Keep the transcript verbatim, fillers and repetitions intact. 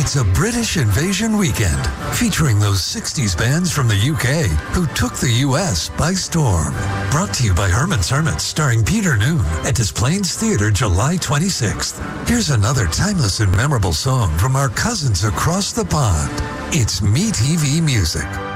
It's a British invasion weekend featuring those sixties bands from the U K who took the U S by storm. Brought to you by Herman's Hermits, starring Peter Noon at Des Plaines Theatre July twenty-sixth. Here's another timeless and memorable song from our cousins across the pond. It's Me T V Music.